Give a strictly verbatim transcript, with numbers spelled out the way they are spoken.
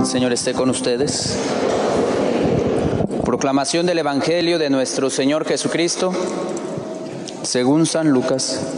Señor esté con ustedes. Proclamación del Evangelio de nuestro Señor Jesucristo, según San Lucas.